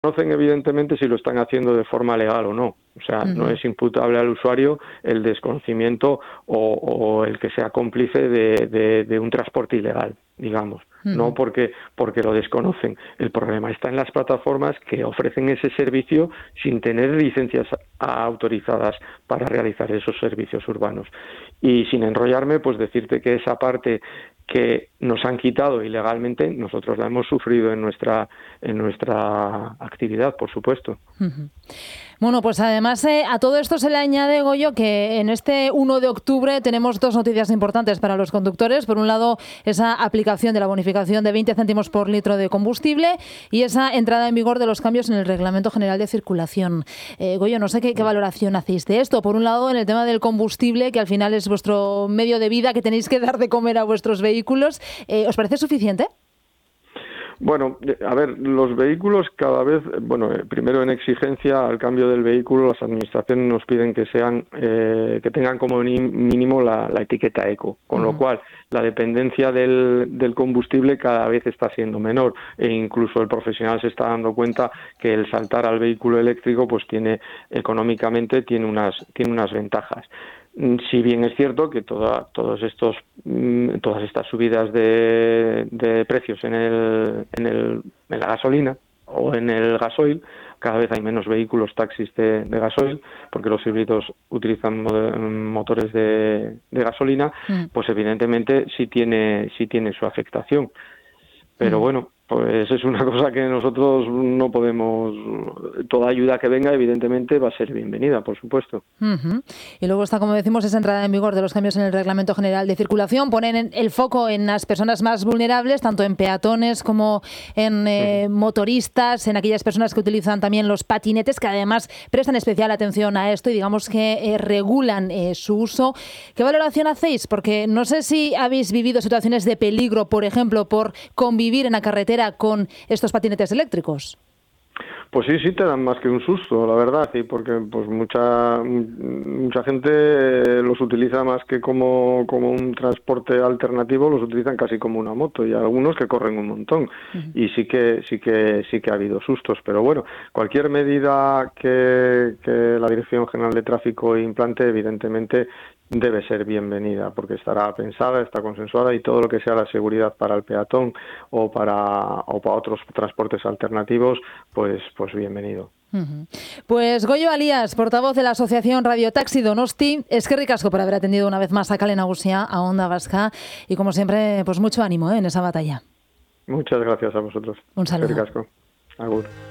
conocen evidentemente si lo están haciendo de forma legal o no. O sea, no es imputable al usuario el desconocimiento o el que sea cómplice de un transporte ilegal, digamos. No porque lo desconocen. El problema está en las plataformas que ofrecen ese servicio sin tener licencias autorizadas para realizar esos servicios urbanos. Y sin enrollarme, pues decirte que esa parte que nos han quitado ilegalmente, nosotros la hemos sufrido en nuestra actividad, por supuesto. Bueno, pues además a todo esto se le añade, Goyo, que en este 1 de octubre tenemos dos noticias importantes para los conductores. Por un lado, esa aplicación de la bonificación de 20 céntimos por litro de combustible y esa entrada en vigor de los cambios en el Reglamento General de Circulación. Goyo, no sé qué valoración hacéis de esto. Por un lado, en el tema del combustible, que al final es vuestro medio de vida, que tenéis que dar de comer a vuestros vehículos. ¿Os parece suficiente? Bueno, a ver, los vehículos cada vez, primero en exigencia al cambio del vehículo, las administraciones nos piden que tengan como mínimo la etiqueta eco, con lo cual la dependencia del combustible cada vez está siendo menor e incluso el profesional se está dando cuenta que el saltar al vehículo eléctrico pues económicamente tiene unas ventajas. Si bien es cierto que todas estas subidas de precios en la gasolina o en el gasoil, cada vez hay menos vehículos taxis de gasoil, porque los híbridos utilizan motores de gasolina, pues evidentemente sí tiene su afectación. Pero bueno, pues es una cosa que nosotros no podemos. Toda ayuda que venga, evidentemente, va a ser bienvenida, por supuesto. Y luego está, como decimos, esa entrada en vigor de los cambios en el Reglamento General de Circulación. Ponen el foco en las personas más vulnerables, tanto en peatones como en motoristas, en aquellas personas que utilizan también los patinetes, que además prestan especial atención a esto y digamos que regulan su uso. ¿Qué valoración hacéis? Porque no sé si habéis vivido situaciones de peligro, por ejemplo, por convivir en la carretera con estos patinetes eléctricos. Pues sí, te dan más que un susto, la verdad, sí, porque pues mucha gente los utiliza más que como un transporte alternativo, los utilizan casi como una moto y algunos que corren un montón. Y sí que ha habido sustos, pero bueno, cualquier medida que la Dirección General de Tráfico implante, evidentemente debe ser bienvenida, porque estará pensada, está consensuada y todo lo que sea la seguridad para el peatón o para otros transportes alternativos, pues bienvenido. Pues Goyo Alías, portavoz de la Asociación Radio Taxi Donosti, eskerrik asko por haber atendido una vez más a Kale Nagusia, a Onda Vasca, y como siempre, pues mucho ánimo en esa batalla. Muchas gracias a vosotros. Un saludo. Eskerrik asko. Agur.